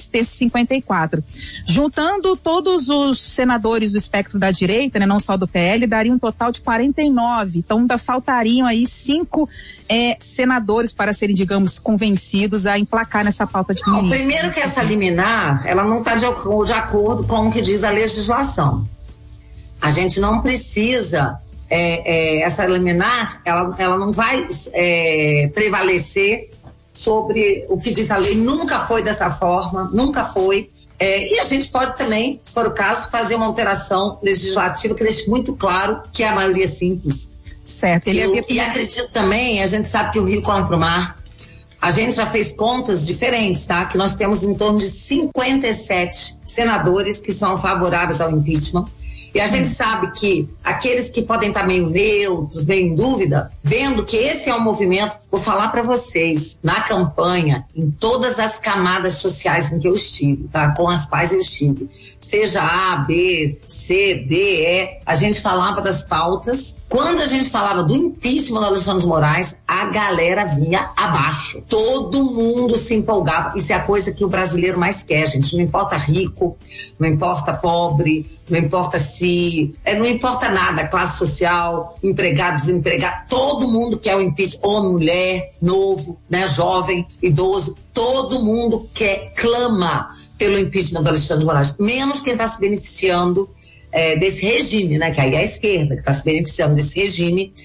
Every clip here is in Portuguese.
terços 54. Juntando todos os senadores do espectro da direita, né, não só do PL, daria um total de 49. Então ainda faltariam aí 5 senadores para serem, digamos, convencidos a emplacar nessa pauta de ministro. Primeiro que essa liminar, ela não está de acordo com o que diz a legislação. A gente não precisa, essa liminar, ela não vai prevalecer sobre o que diz a lei. Nunca foi dessa forma, nunca foi. E a gente pode também, se for o caso, fazer uma alteração legislativa que deixe muito claro que é a maioria simples. Certo. E acredito também, a gente sabe que o Rio corre para o mar. A gente já fez contas diferentes, tá? Que nós temos em torno de 57 senadores que são favoráveis ao impeachment. E a gente sabe que aqueles que podem estar meio neutros, meio em dúvida, vendo que esse é um movimento, vou falar para vocês, na campanha, em todas as camadas sociais em que eu estive, tá? Com as quais eu estive, seja A, B, C, D, E, a gente falava das pautas. Quando a gente falava do impeachment do Alexandre de Moraes, a galera vinha abaixo. Todo mundo se empolgava. Isso é a coisa que o brasileiro mais quer, gente. Não importa rico, não importa pobre, não importa não importa nada, classe social, empregado, desempregado, todo mundo quer o impeachment, homem, mulher, novo, né, jovem, idoso, todo mundo clama pelo impeachment do Alexandre de Moraes, menos quem está se beneficiando desse regime, né, que aí é a esquerda que está se beneficiando desse regime,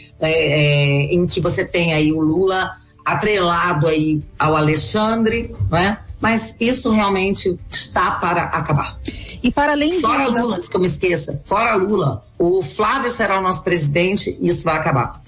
em que você tem aí o Lula atrelado aí ao Alexandre, né? Mas isso realmente está para acabar. E para além fora Lula, antes que eu me esqueça, fora Lula, o Flávio será o nosso presidente e isso vai acabar.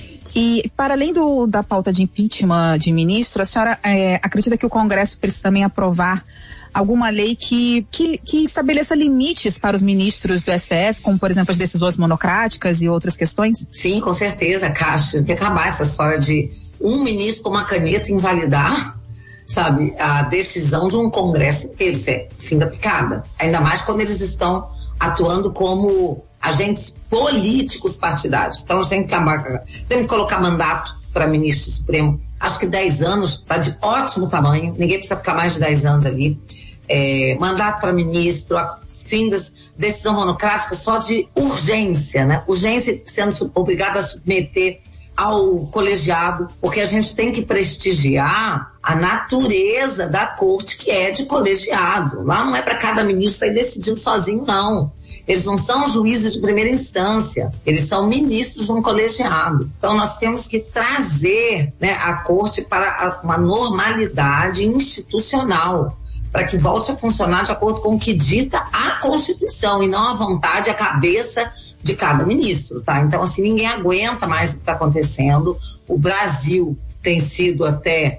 E para além da pauta de impeachment de ministro, a senhora acredita que o Congresso precisa também aprovar alguma lei que estabeleça limites para os ministros do STF, como, por exemplo, as decisões monocráticas e outras questões? Sim, com certeza, Caixa. Tem que acabar essa história de um ministro com uma caneta invalidar, sabe, a decisão de um Congresso inteiro. Isso é fim da picada. Ainda mais quando eles estão atuando como agentes políticos partidários. Então, a gente tem que colocar mandato para ministro Supremo. Acho que 10 anos está de ótimo tamanho. Ninguém precisa ficar mais de 10 anos ali. Mandato para ministro, fim das decisão monocrática só de urgência, né? Urgência sendo obrigada a submeter ao colegiado, porque a gente tem que prestigiar a natureza da corte, que é de colegiado. Lá não é para cada ministro sair decidindo sozinho, não. Eles não são juízes de primeira instância, eles são ministros de um colegiado. Então nós temos que trazer, né, a corte para uma normalidade institucional, para que volte a funcionar de acordo com o que dita a Constituição e não a vontade, a cabeça de cada ministro, tá? Então, assim, ninguém aguenta mais o que está acontecendo. O Brasil tem sido até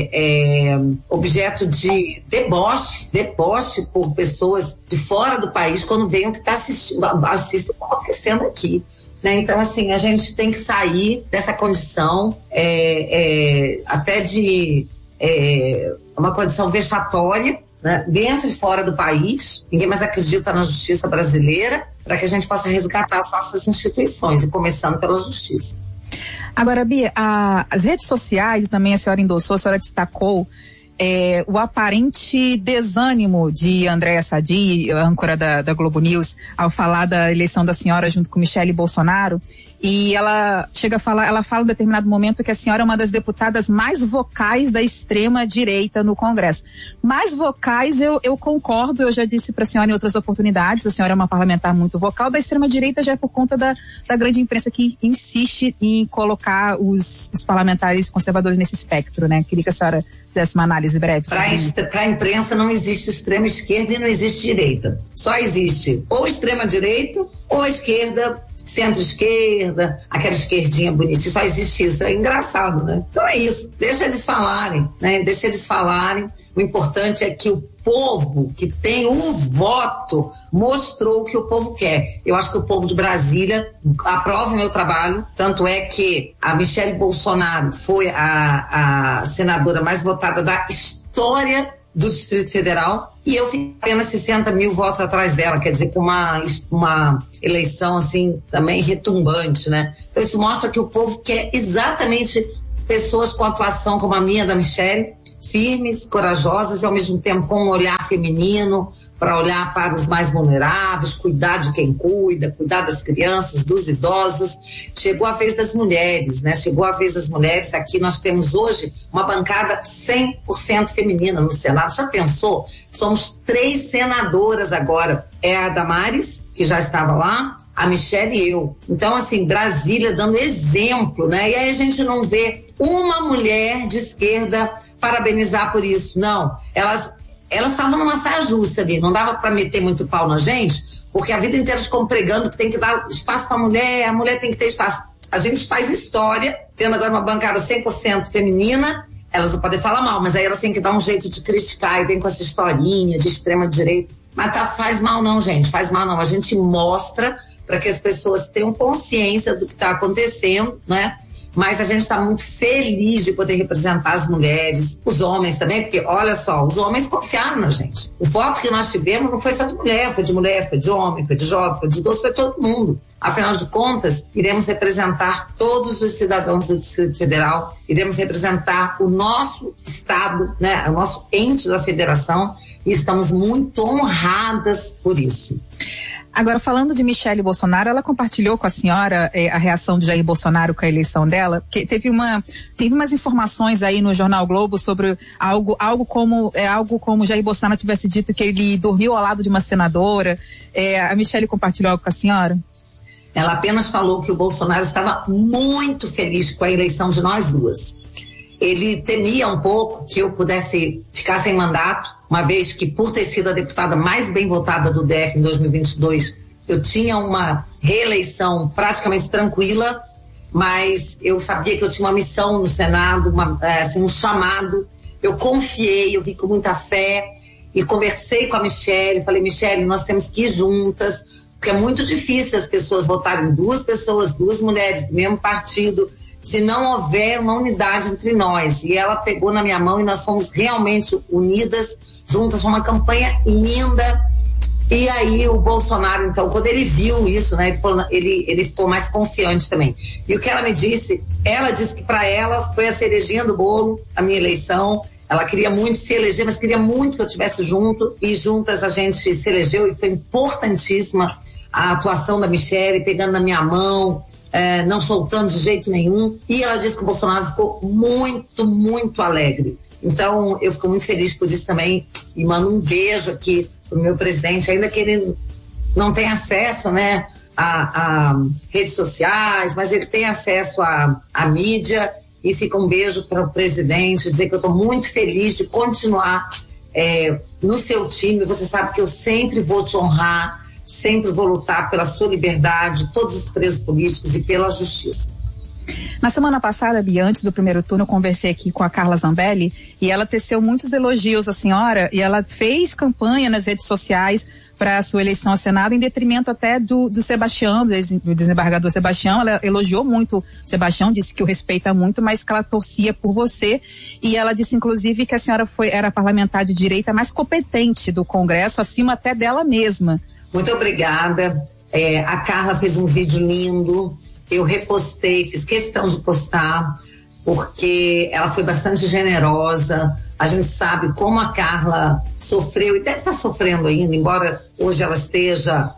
objeto de deboche por pessoas de fora do país quando veem o que está acontecendo aqui. Né? Então, assim, a gente tem que sair dessa condição até de uma condição vexatória, né? Dentro e fora do país. Ninguém mais acredita na justiça brasileira, para que a gente possa resgatar as nossas instituições, e começando pela justiça. Agora, Bia, as redes sociais, e também a senhora endossou, a senhora destacou o aparente desânimo de Andréa Sadi, âncora da Globo News, ao falar da eleição da senhora junto com Michele Bolsonaro. E ela fala em determinado momento que a senhora é uma das deputadas mais vocais da extrema direita no Congresso. Mais vocais, eu concordo, eu já disse para a senhora em outras oportunidades, a senhora é uma parlamentar muito vocal. Da extrema direita já é por conta da grande imprensa que insiste em colocar os parlamentares conservadores nesse espectro, né? Queria que a senhora fizesse uma análise breve. Para a imprensa não existe extrema esquerda e não existe direita. Só existe ou extrema direita ou esquerda, centro-esquerda, aquela esquerdinha bonitinha, só existe isso. É engraçado, né? Então é isso, deixa eles falarem, né? Deixa eles falarem. O importante é que o povo que tem o voto mostrou o que o povo quer. Eu acho que o povo de Brasília aprova o meu trabalho, tanto é que a Michele Bolsonaro foi a senadora mais votada da história do Distrito Federal, e eu fiquei apenas 60 mil votos atrás dela, quer dizer, com uma eleição assim também retumbante, né? Então isso mostra que o povo quer exatamente pessoas com atuação como a minha, da Michele, firmes, corajosas e ao mesmo tempo com um olhar feminino, para olhar para os mais vulneráveis, cuidar de quem cuida, cuidar das crianças, dos idosos. Chegou a vez das mulheres, né? Chegou a vez das mulheres. Aqui nós temos hoje uma bancada 100% feminina no Senado. Já pensou? Somos 3 senadoras agora. É a Damares, que já estava lá, a Michele e eu. Então, assim, Brasília dando exemplo, né? E aí a gente não vê uma mulher de esquerda parabenizar por isso. Não, elas estavam numa saia justa ali, não dava para meter muito pau na gente, porque a vida inteira ficam pregando que tem que dar espaço para a mulher tem que ter espaço. A gente faz história, tendo agora uma bancada 100% feminina, elas não podem falar mal, mas aí elas têm que dar um jeito de criticar e vem com essa historinha de extrema direita. Mas faz mal não, gente, faz mal não. A gente mostra para que as pessoas tenham consciência do que está acontecendo, né? Mas a gente está muito feliz de poder representar as mulheres, os homens também, porque olha só, os homens confiaram na gente. O voto que nós tivemos não foi só de mulher, foi de homem, foi de jovem, foi de idoso, foi todo mundo. Afinal de contas, iremos representar todos os cidadãos do Distrito Federal, iremos representar o nosso estado, né, o nosso ente da federação, e estamos muito honradas por isso. Agora, falando de Michele Bolsonaro, ela compartilhou com a senhora a reação de Jair Bolsonaro com a eleição dela, porque teve umas informações aí no Jornal Globo sobre algo como Jair Bolsonaro tivesse dito que ele dormiu ao lado de uma senadora. A Michele compartilhou algo com a senhora? Ela apenas falou que o Bolsonaro estava muito feliz com a eleição de nós duas. Ele temia um pouco que eu pudesse ficar sem mandato, uma vez que, por ter sido a deputada mais bem votada do DF em 2022, eu tinha uma reeleição praticamente tranquila, mas eu sabia que eu tinha uma missão no Senado, um chamado. Eu confiei, eu vi com muita fé e conversei com a Michele, falei, Michele, nós temos que ir juntas, porque é muito difícil as pessoas votarem duas mulheres do mesmo partido, se não houver uma unidade entre nós. E ela pegou na minha mão e nós fomos realmente unidas, juntas, uma campanha linda. E aí o Bolsonaro, então, quando ele viu isso, né, ele ficou mais confiante também. E o que ela me disse, ela disse que para ela foi a cerejinha do bolo, a minha eleição. Ela queria muito se eleger, mas queria muito que eu estivesse junto, e juntas a gente se elegeu, e foi importantíssima a atuação da Michele, pegando na minha mão, não soltando de jeito nenhum. E ela disse que o Bolsonaro ficou muito, muito alegre. Então, eu fico muito feliz por isso também, e mando um beijo aqui pro meu presidente, ainda que ele não tenha acesso, né, a redes sociais, mas ele tem acesso à mídia, e fica um beijo para o presidente, dizer que eu estou muito feliz de continuar no seu time. Você sabe que eu sempre vou te honrar, sempre vou lutar pela sua liberdade, todos os presos políticos e pela justiça. Na semana passada, Bia, antes do primeiro turno, eu conversei aqui com a Carla Zambelli e ela teceu muitos elogios à senhora, e ela fez campanha nas redes sociais para a sua eleição ao Senado, em detrimento até do Sebastião, do desembargador Sebastião. Ela elogiou muito o Sebastião, disse que o respeita muito, mas que ela torcia por você, e ela disse inclusive que a senhora era a parlamentar de direita mais competente do Congresso, acima até dela mesma. Muito obrigada. A Carla fez um vídeo lindo, eu repostei, fiz questão de postar, porque ela foi bastante generosa. A gente sabe como a Carla sofreu e deve estar sofrendo ainda, embora hoje ela esteja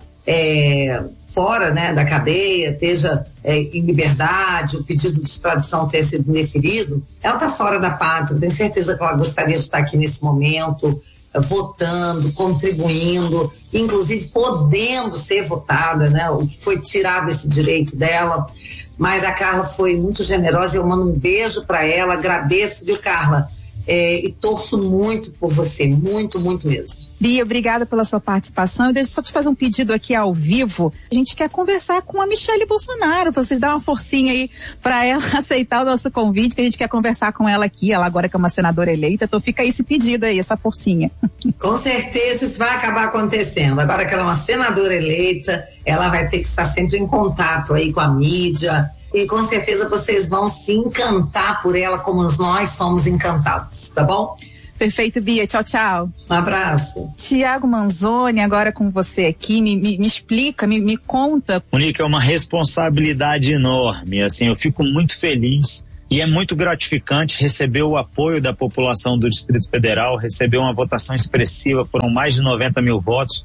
fora, né, da cadeia, esteja em liberdade, o pedido de extradição tenha sido indeferido. Ela está fora da pátria, tenho certeza que ela gostaria de estar aqui nesse momento, votando, contribuindo, inclusive podendo ser votada, né? O que foi tirado esse direito dela. Mas a Carla foi muito generosa, eu mando um beijo para ela, agradeço, viu, Carla? E torço muito por você, muito, muito mesmo. Bia, obrigada pela sua participação. Eu deixo só te fazer um pedido aqui ao vivo. A gente quer conversar com a Michele Bolsonaro, pra vocês darem uma forcinha aí para ela aceitar o nosso convite, que a gente quer conversar com ela aqui, ela agora que é uma senadora eleita. Então fica aí esse pedido aí, essa forcinha. Com certeza isso vai acabar acontecendo. Agora que ela é uma senadora eleita, ela vai ter que estar sempre em contato aí com a mídia, e com certeza vocês vão se encantar por ela como nós somos encantados, tá bom? Perfeito, Bia. Tchau, tchau. Um abraço. Tiago Manzoni, agora com você aqui, me explica, me conta. Monique, é uma responsabilidade enorme, assim, eu fico muito feliz E é muito gratificante receber o apoio da população do Distrito Federal, receber uma votação expressiva, foram mais de 90 mil votos,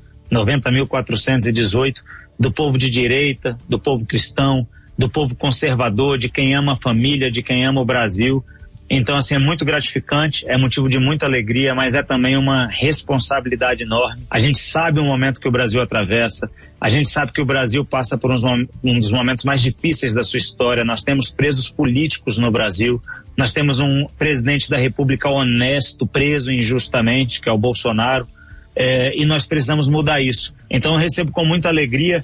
90.418, do povo de direita, do povo cristão, do povo conservador, de quem ama a família, de quem ama o Brasil. Então, assim, é muito gratificante, é motivo de muita alegria, mas é também uma responsabilidade enorme. A gente sabe o momento que o Brasil atravessa, a gente sabe que o Brasil passa por um dos momentos mais difíceis da sua história. Nós temos presos políticos no Brasil, nós temos um presidente da República honesto, preso injustamente, que é o Bolsonaro, e nós precisamos mudar isso. Então, eu recebo com muita alegria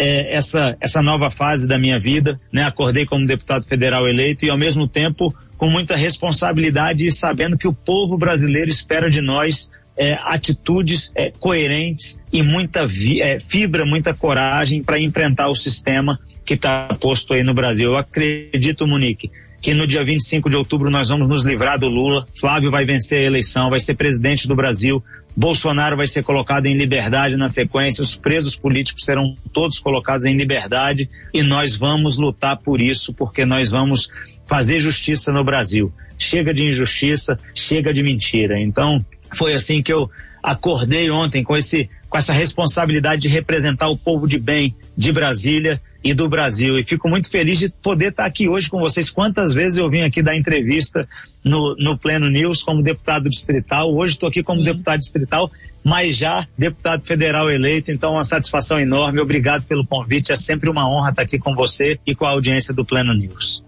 essa nova fase da minha vida, né? Acordei como deputado federal eleito e, ao mesmo tempo, com muita responsabilidade e sabendo que o povo brasileiro espera de nós atitudes coerentes e muita fibra, muita coragem para enfrentar o sistema que está posto aí no Brasil. Eu acredito, Monique, que no dia 25 de outubro nós vamos nos livrar do Lula, Flávio vai vencer a eleição, vai ser presidente do Brasil, Bolsonaro vai ser colocado em liberdade na sequência, os presos políticos serão todos colocados em liberdade e nós vamos lutar por isso, porque nós vamos fazer justiça no Brasil. Chega de injustiça, chega de mentira. Então, foi assim que eu acordei ontem com essa responsabilidade de representar o povo de bem de Brasília e do Brasil. E fico muito feliz de poder estar aqui hoje com vocês. Quantas vezes eu vim aqui dar entrevista no Pleno News como deputado distrital. Hoje estou aqui como deputado distrital, mas já deputado federal eleito. Então, uma satisfação enorme. Obrigado pelo convite. É sempre uma honra estar aqui com você e com a audiência do Pleno News.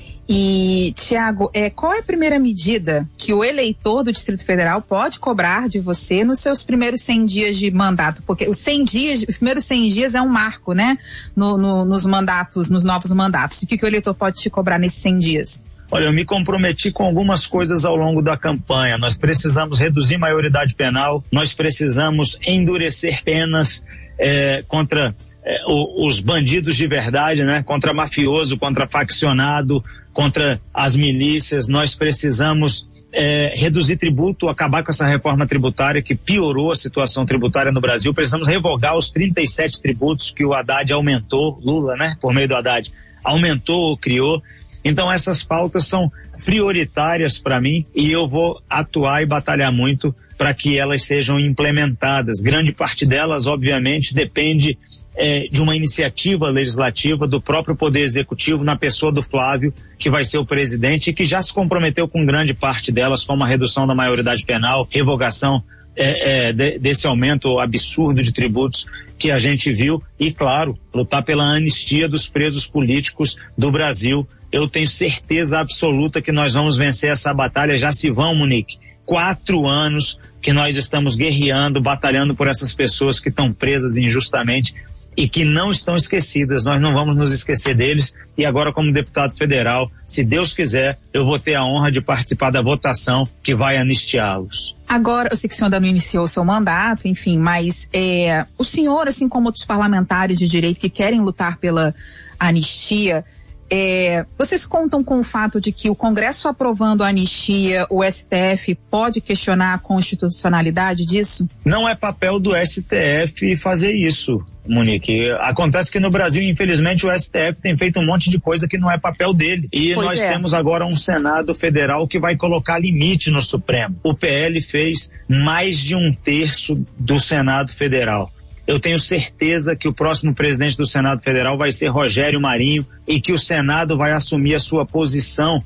E, Tiago, qual é a primeira medida que o eleitor do Distrito Federal pode cobrar de você nos seus primeiros 100 dias de mandato? Porque os primeiros 100 dias é um marco, né? Nos mandatos, nos novos mandatos. O que o eleitor pode te cobrar nesses 100 dias? Olha, eu me comprometi com algumas coisas ao longo da campanha. Nós precisamos reduzir a maioridade penal, nós precisamos endurecer penas contra os bandidos de verdade, né? Contra mafioso, contra faccionado, contra as milícias. Nós precisamos reduzir tributo, acabar com essa reforma tributária que piorou a situação tributária no Brasil. Precisamos revogar os 37 tributos que o Haddad aumentou, Lula, né? Por meio do Haddad, aumentou ou criou. Então essas pautas são prioritárias para mim e eu vou atuar e batalhar muito para que elas sejam implementadas. Grande parte delas, obviamente, depende de uma iniciativa legislativa do próprio Poder Executivo na pessoa do Flávio, que vai ser o presidente e que já se comprometeu com grande parte delas, como a redução da maioridade penal, revogação desse aumento absurdo de tributos que a gente viu e, claro, lutar pela anistia dos presos políticos do Brasil. Eu tenho certeza absoluta que nós vamos vencer essa batalha. Já se vão, Monique, 4 anos que nós estamos guerreando, batalhando por essas pessoas que estão presas injustamente e que não estão esquecidas. Nós não vamos nos esquecer deles. E agora, como deputado federal, se Deus quiser, eu vou ter a honra de participar da votação que vai anistiá-los. Agora, eu sei que o senhor ainda não iniciou o seu mandato, enfim, mas o senhor, assim como outros parlamentares de direito que querem lutar pela anistia, vocês contam com o fato de que o Congresso aprovando a anistia, o STF pode questionar a constitucionalidade disso? Não é papel do STF fazer isso, Monique. Acontece que no Brasil, infelizmente, o STF tem feito um monte de coisa que não é papel dele. E nós temos agora um Senado Federal que vai colocar limite no Supremo. O PL fez mais de 1/3 do Senado Federal. Eu tenho certeza que o próximo presidente do Senado Federal vai ser Rogério Marinho e que o Senado vai assumir a sua posição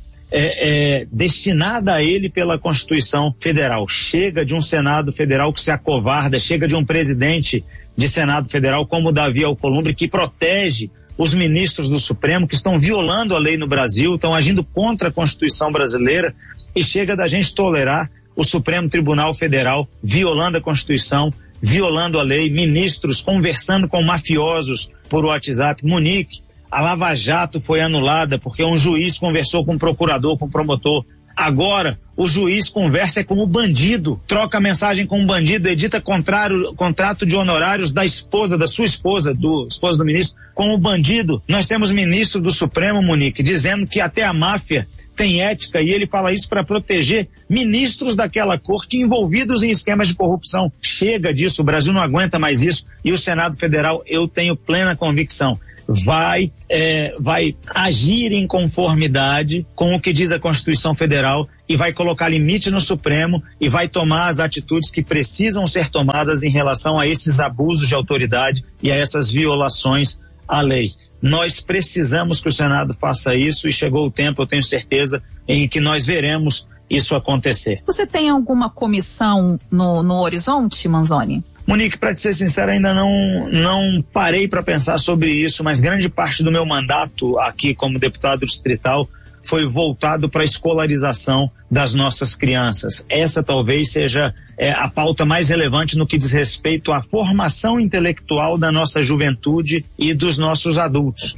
destinada a ele pela Constituição Federal. Chega de um Senado Federal que se acovarda, chega de um presidente de Senado Federal como o Davi Alcolumbre, que protege os ministros do Supremo que estão violando a lei no Brasil, estão agindo contra a Constituição brasileira, e chega da gente tolerar o Supremo Tribunal Federal violando a Constituição, violando a lei, ministros conversando com mafiosos por WhatsApp. Monique, a Lava Jato foi anulada porque um juiz conversou com um procurador, com um promotor. Agora, o juiz conversa com o bandido, troca mensagem com o bandido, edita contrato de honorários da esposa, da sua esposa, esposa do ministro, com o bandido. Nós temos ministro do Supremo, Monique, dizendo que até a máfia tem ética, e ele fala isso para proteger ministros daquela corte envolvidos em esquemas de corrupção. Chega disso, o Brasil não aguenta mais isso, e o Senado Federal, eu tenho plena convicção, vai agir em conformidade com o que diz a Constituição Federal e vai colocar limite no Supremo e vai tomar as atitudes que precisam ser tomadas em relação a esses abusos de autoridade e a essas violações à lei. Nós precisamos que o Senado faça isso e chegou o tempo, eu tenho certeza, em que nós veremos isso acontecer. Você tem alguma comissão no horizonte, Manzoni? Monique, para te ser sincero, ainda não parei para pensar sobre isso, mas grande parte do meu mandato aqui como deputado distrital foi voltado para a escolarização das nossas crianças. Essa talvez seja a pauta mais relevante no que diz respeito à formação intelectual da nossa juventude e dos nossos adultos.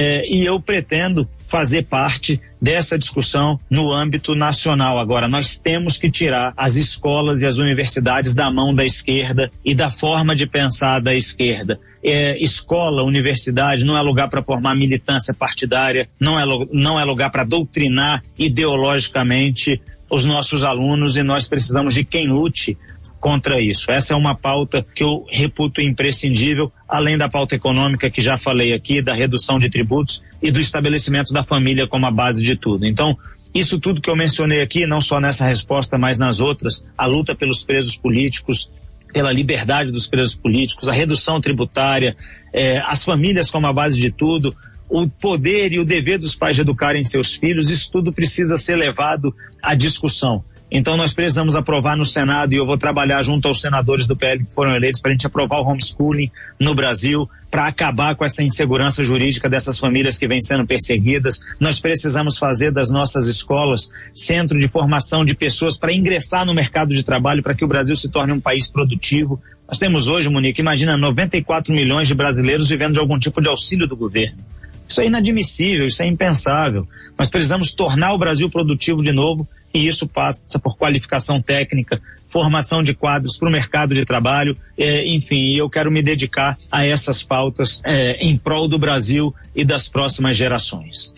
E eu pretendo fazer parte dessa discussão no âmbito nacional. Agora, nós temos que tirar as escolas e as universidades da mão da esquerda e da forma de pensar da esquerda. Escola, universidade não é lugar para formar militância partidária, não é lugar para doutrinar ideologicamente os nossos alunos, e nós precisamos de quem lute contra isso. Essa é uma pauta que eu reputo imprescindível, além da pauta econômica que já falei aqui, da redução de tributos e do estabelecimento da família como a base de tudo. Então, isso tudo que eu mencionei aqui, não só nessa resposta, mas nas outras, a luta pelos presos políticos, pela liberdade dos presos políticos, a redução tributária, as famílias como a base de tudo, o poder e o dever dos pais de educarem seus filhos, isso tudo precisa ser levado à discussão. Então nós precisamos aprovar no Senado, e eu vou trabalhar junto aos senadores do PL que foram eleitos para a gente aprovar o homeschooling no Brasil, para acabar com essa insegurança jurídica dessas famílias que vêm sendo perseguidas. Nós precisamos fazer das nossas escolas centro de formação de pessoas para ingressar no mercado de trabalho, para que o Brasil se torne um país produtivo. Nós temos hoje, Monique, imagina 94 milhões de brasileiros vivendo de algum tipo de auxílio do governo. Isso é inadmissível, isso é impensável. Nós precisamos tornar o Brasil produtivo de novo, e isso passa por qualificação técnica, formação de quadros para o mercado de trabalho, enfim, eu quero me dedicar a essas pautas em prol do Brasil e das próximas gerações.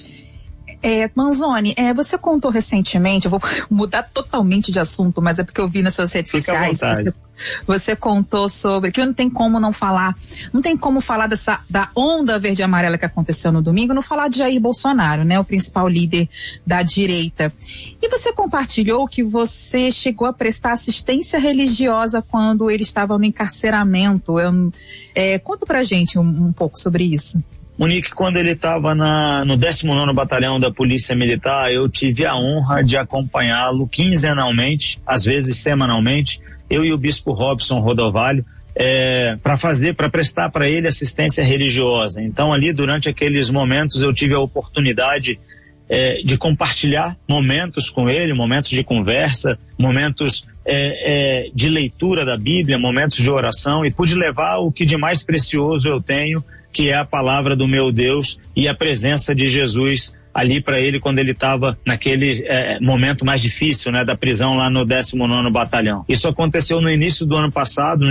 Manzoni, você contou recentemente, eu vou mudar totalmente de assunto, mas é porque eu vi nas suas redes sociais, você contou sobre, que não tem como não falar da onda verde e amarela que aconteceu no domingo, não falar de Jair Bolsonaro, né, o principal líder da direita. E você compartilhou que você chegou a prestar assistência religiosa quando ele estava no encarceramento. Conta pra gente um pouco sobre isso. Monique, quando ele estava no 19º Batalhão da Polícia Militar, eu tive a honra de acompanhá-lo quinzenalmente, às vezes semanalmente, eu e o Bispo Robson Rodovalho, para prestar para ele assistência religiosa. Então ali, durante aqueles momentos, eu tive a oportunidade de compartilhar momentos com ele, momentos de conversa, momentos de leitura da Bíblia, momentos de oração, e pude levar o que de mais precioso eu tenho, que é a palavra do meu Deus e a presença de Jesus ali para ele quando ele estava naquele momento mais difícil, né, da prisão lá no 19º Batalhão. Isso aconteceu no início do ano passado.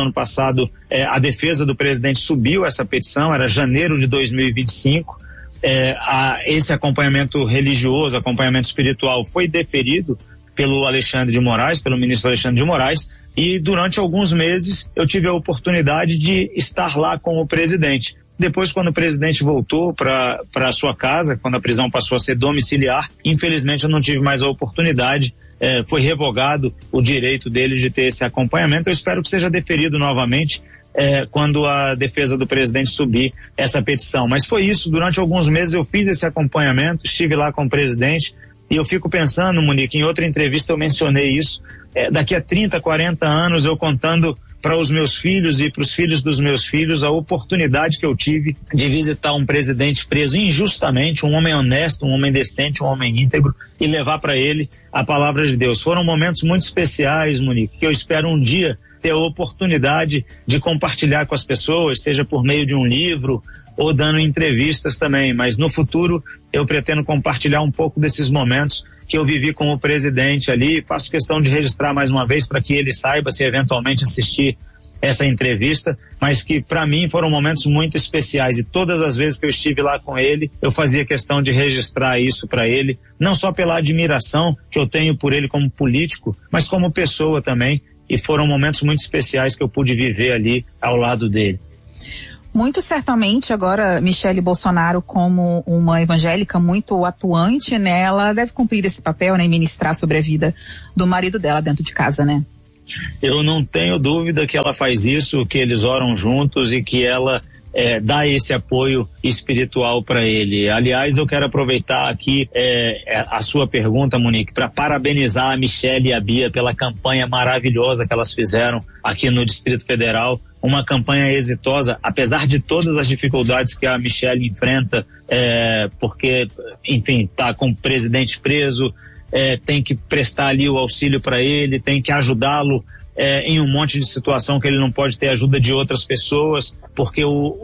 A defesa do presidente subiu essa petição, era janeiro de 2025. Esse acompanhamento religioso, acompanhamento espiritual foi deferido pelo ministro Alexandre de Moraes, e durante alguns meses eu tive a oportunidade de estar lá com o presidente. Depois, quando o presidente voltou para a sua casa, quando a prisão passou a ser domiciliar, infelizmente eu não tive mais a oportunidade, foi revogado o direito dele de ter esse acompanhamento. Eu espero que seja deferido novamente quando a defesa do presidente subir essa petição. Mas foi isso, durante alguns meses eu fiz esse acompanhamento, estive lá com o presidente. E eu fico pensando, Monique, em outra entrevista eu mencionei isso, daqui a 30, 40 anos eu contando para os meus filhos e para os filhos dos meus filhos a oportunidade que eu tive de visitar um presidente preso injustamente, um homem honesto, um homem decente, um homem íntegro, e levar para ele a palavra de Deus. Foram momentos muito especiais, Monique, que eu espero um dia ter a oportunidade de compartilhar com as pessoas, seja por meio de um livro ou dando entrevistas também, mas no futuro eu pretendo compartilhar um pouco desses momentos que eu vivi com o presidente ali. Faço questão de registrar mais uma vez para que ele saiba, se eventualmente assistir essa entrevista, mas que para mim foram momentos muito especiais, e todas as vezes que eu estive lá com ele, eu fazia questão de registrar isso para ele, não só pela admiração que eu tenho por ele como político, mas como pessoa também, e foram momentos muito especiais que eu pude viver ali ao lado dele. Muito certamente agora Michele Bolsonaro, como uma evangélica muito atuante, né, ela deve cumprir esse papel, né, e ministrar sobre a vida do marido dela dentro de casa, né? Eu não tenho dúvida que ela faz isso, que eles oram juntos e que ela dá esse apoio espiritual para ele. Aliás, eu quero aproveitar aqui a sua pergunta, Monique, para parabenizar a Michele e a Bia pela campanha maravilhosa que elas fizeram aqui no Distrito Federal. Uma campanha exitosa, apesar de todas as dificuldades que a Michele enfrenta, porque, enfim, está com o presidente preso, tem que prestar ali o auxílio para ele, tem que ajudá-lo em um monte de situação que ele não pode ter ajuda de outras pessoas, porque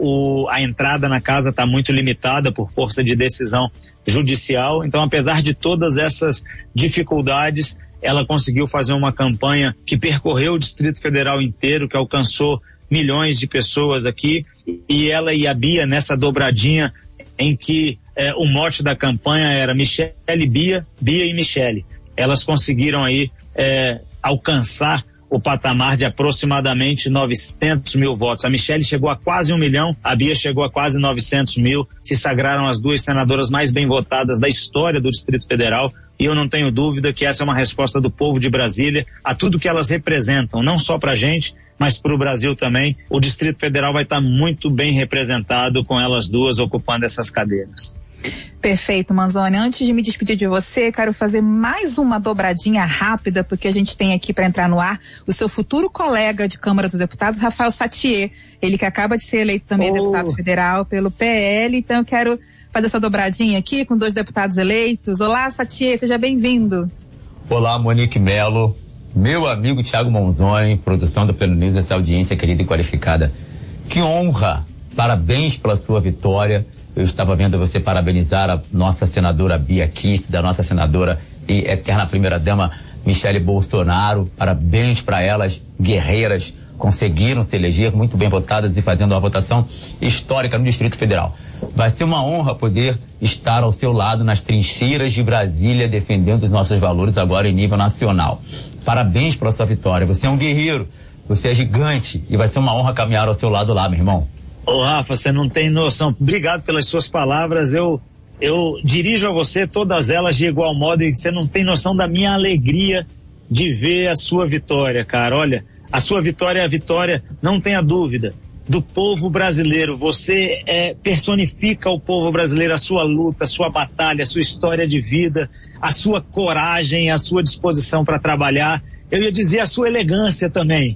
a entrada na casa está muito limitada por força de decisão judicial. Então, apesar de todas essas dificuldades, ela conseguiu fazer uma campanha que percorreu o Distrito Federal inteiro, que alcançou milhões de pessoas aqui, e ela e a Bia nessa dobradinha em que o mote da campanha era Michele, Bia e Michele. Elas conseguiram aí alcançar o patamar de aproximadamente 900 mil votos. A Michele chegou a quase 1 milhão, a Bia chegou a quase 900 mil, se sagraram as duas senadoras mais bem votadas da história do Distrito Federal, e eu não tenho dúvida que essa é uma resposta do povo de Brasília a tudo que elas representam, não só pra gente, mas para o Brasil também. O Distrito Federal vai estar muito bem representado com elas duas ocupando essas cadeiras. Perfeito, Manzoni. Antes de me despedir de você, quero fazer mais uma dobradinha rápida, porque a gente tem aqui para entrar no ar o seu futuro colega de Câmara dos Deputados, Rafael Sattier. Ele que acaba de ser eleito também deputado federal pelo PL. Então eu quero fazer essa dobradinha aqui com 2 deputados eleitos. Olá, Sattier, seja bem-vindo. Olá, Monique Melo. Meu amigo Thiago Manzoni, produção do Pleno News, essa audiência querida e qualificada. Que honra! Parabéns pela sua vitória. Eu estava vendo você parabenizar a nossa senadora Bia Kicis, da nossa senadora e eterna primeira-dama Michele Bolsonaro. Parabéns para elas, guerreiras, conseguiram se eleger, muito bem votadas e fazendo uma votação histórica no Distrito Federal. Vai ser uma honra poder estar ao seu lado nas trincheiras de Brasília, defendendo os nossos valores agora em nível nacional. Parabéns pela sua vitória. Você é um guerreiro, você é gigante e vai ser uma honra caminhar ao seu lado lá, meu irmão. Ô Rafa, você não tem noção. Obrigado pelas suas palavras. Eu dirijo a você todas elas de igual modo e você não tem noção da minha alegria de ver a sua vitória, cara. Olha, a sua vitória é a vitória, não tenha dúvida, do povo brasileiro. Você personifica o povo brasileiro, a sua luta, a sua batalha, a sua história de vida, a sua coragem, a sua disposição para trabalhar. Eu ia dizer a sua elegância também.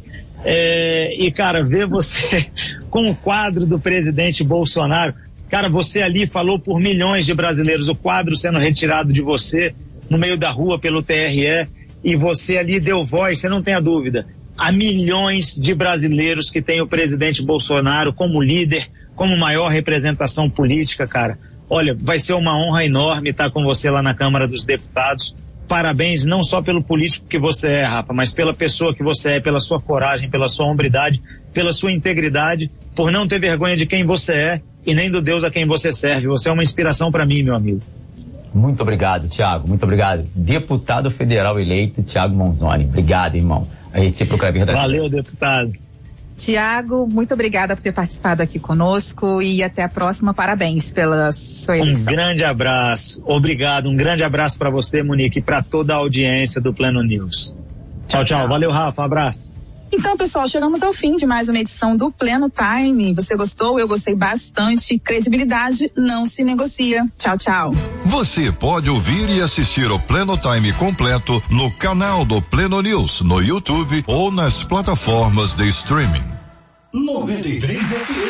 E, cara, ver você com o quadro do presidente Bolsonaro, cara, você ali falou por milhões de brasileiros, o quadro sendo retirado de você no meio da rua pelo TRE, e você ali deu voz, você não tenha dúvida, a milhões de brasileiros que tem o presidente Bolsonaro como líder, como maior representação política, cara. Olha, vai ser uma honra enorme estar com você lá na Câmara dos Deputados. Parabéns não só pelo político que você é, Rafa, mas pela pessoa que você é, pela sua coragem, pela sua hombridade, pela sua integridade, por não ter vergonha de quem você é e nem do Deus a quem você serve. Você é uma inspiração para mim, meu amigo. Muito obrigado, Thiago, muito obrigado. Deputado federal eleito, Thiago Manzoni. Obrigado, irmão. A recíproca é verdade. Valeu, deputado. Tiago, muito obrigada por ter participado aqui conosco e até a próxima. Parabéns pela sua eleição. Um grande abraço. Obrigado. Um grande abraço para você, Monique, e para toda a audiência do Pleno News. Tchau, tchau. Valeu, Rafa. Um abraço. Então, pessoal, chegamos ao fim de mais uma edição do Pleno Time. Você gostou? Eu gostei bastante. Credibilidade não se negocia. Tchau, tchau. Você pode ouvir e assistir o Pleno Time completo no canal do Pleno News, no YouTube ou nas plataformas de streaming. 93 FM.